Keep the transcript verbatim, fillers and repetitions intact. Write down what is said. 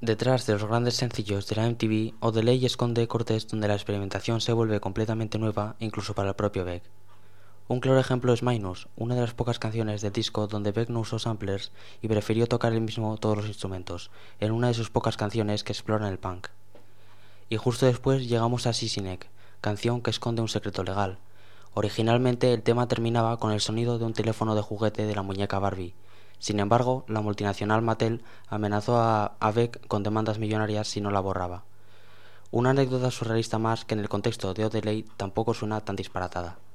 Detrás de los grandes sencillos de la M T V, Odelay esconde cortes donde la experimentación se vuelve completamente nueva, incluso para el propio Beck. Un claro ejemplo es Minus, una de las pocas canciones del disco donde Beck no usó samplers y prefirió tocar él mismo todos los instrumentos, en una de sus pocas canciones que exploran el punk. Y justo después llegamos a Sissy Neck, canción que esconde un secreto legal. Originalmente el tema terminaba con el sonido de un teléfono de juguete de la muñeca Barbie. Sin embargo, la multinacional Mattel amenazó a, a Beck con demandas millonarias si no la borraba. Una anécdota surrealista más que en el contexto de Odelay tampoco suena tan disparatada.